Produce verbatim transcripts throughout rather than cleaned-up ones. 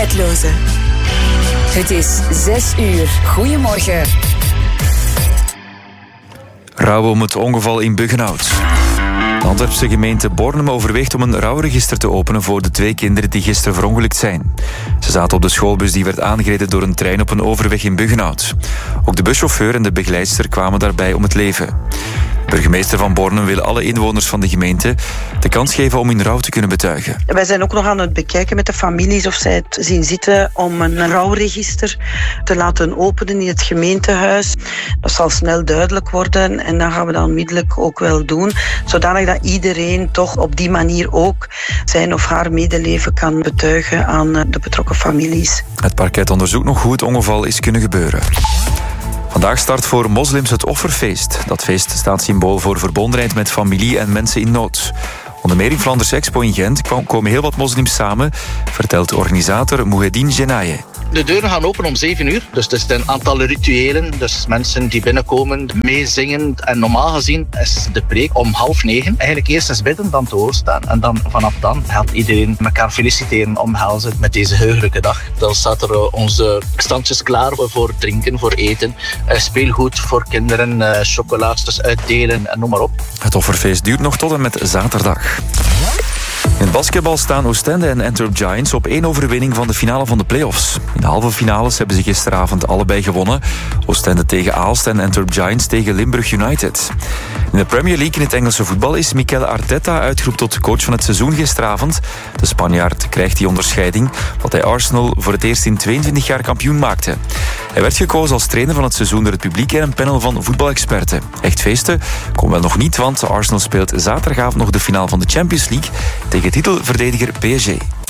Tijdloze. Het is zes uur. Goedemorgen. Rouw om het ongeval in Buggenhout. De Antwerpse gemeente Bornem overweegt om een rouwregister te openen voor de twee kinderen die gisteren verongelukt zijn. Ze zaten op de schoolbus die werd aangereden door een trein op een overweg in Buggenhout. Ook de buschauffeur en de begeleidster kwamen daarbij om het leven. De burgemeester van Bornem wil alle inwoners van de gemeente de kans geven om in rouw te kunnen betuigen. Wij zijn ook nog aan het bekijken met de families of zij het zien zitten om een rouwregister te laten openen in het gemeentehuis. Dat zal snel duidelijk worden en dan gaan we dat onmiddellijk ook wel doen, zodanig dat iedereen toch op die manier ook zijn of haar medeleven kan betuigen aan de betrokken families. Het parket onderzoekt nog hoe het ongeval is kunnen gebeuren. Vandaag start voor moslims het offerfeest. Dat feest staat symbool voor verbondenheid met familie en mensen in nood. Onder meer in Flanders Expo in Gent komen heel wat moslims samen, vertelt organisator Mouhedine Genaye. De deuren gaan open om zeven uur, dus het is een aantal rituelen. Dus mensen die binnenkomen, meezingen. En normaal gezien is de preek om half negen. Eigenlijk eerst eens bidden, dan te woord staan. En dan vanaf dan gaat iedereen elkaar feliciteren, omhelzen met deze heugelijke dag. Dan staat er uh, onze standjes klaar voor drinken, voor eten. Uh, speelgoed voor kinderen, uh, chocolaatjes uitdelen en noem maar op. Het offerfeest duurt nog tot en met zaterdag. In het basketbal staan Oostende en Antwerp Giants op één overwinning van de finale van de play-offs. In de halve finales hebben ze gisteravond allebei gewonnen. Oostende tegen Aalst en Antwerp Giants tegen Limburg United. In de Premier League in het Engelse voetbal is Mikel Arteta uitgeroepen tot coach van het seizoen gisteravond. De Spanjaard krijgt die onderscheiding, wat hij Arsenal voor het eerst in tweeëntwintig jaar kampioen maakte. Hij werd gekozen als trainer van het seizoen door het publiek en een panel van voetbalexperten. Echt feesten kon wel nog niet, want Arsenal speelt zaterdagavond nog de finale van de Champions League tegen titelverdediger P S G.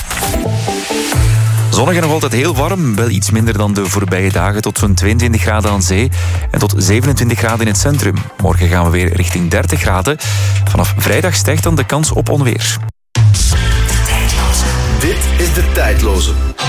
Zonnig en nog altijd heel warm, wel iets minder dan de voorbije dagen, tot zo'n tweeëntwintig graden aan zee en tot zevenentwintig graden in het centrum. Morgen gaan we weer richting dertig graden. Vanaf vrijdag stijgt dan de kans op onweer. Dit is De Tijdloze.